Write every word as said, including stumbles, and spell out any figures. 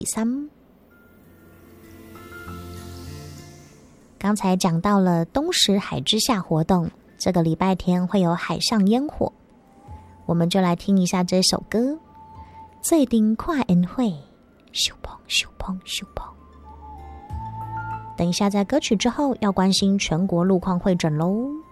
三。刚才讲到了东石海之下活动，这个礼拜天会有海上烟火，我们就来听一下这首歌。最顶看烟火，咻砰咻砰咻砰。等一下在歌曲之后要关心全国路况会诊咯。